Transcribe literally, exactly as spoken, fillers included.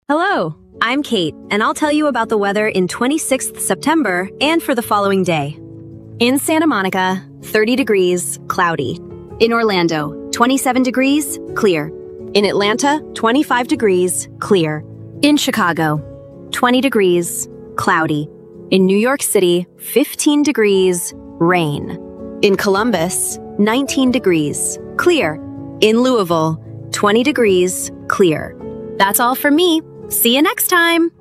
Hello, I'm Kate, and I'll tell you about the weather in twenty-sixth September and for the following day. In Santa Monica, thirty degrees, cloudy. In Orlando, twenty-seven degrees, clear. In Atlanta, twenty-five degrees, clear. In Chicago, twenty degrees, cloudy. In New York City, fifteen degrees, rain. In Columbus, nineteen degrees, clear. In Louisville, twenty degrees, clear. That's all from me. See you next time!